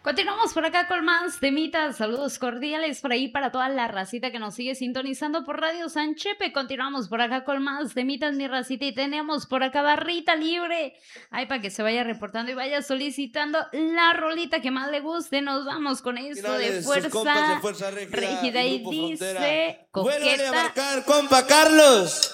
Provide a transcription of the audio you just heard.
Continuamos por acá con más temitas, saludos cordiales por ahí para toda la racita que nos sigue sintonizando por Radio Sanchepe. Continuamos por acá con más temitas, mi racita, y tenemos por acá barrita libre. Ay, para que se vaya reportando y vaya solicitando la rolita que más le guste. Nos vamos con esto de fuerza Rígida y dice Vuélvale a marcar, compa Carlos.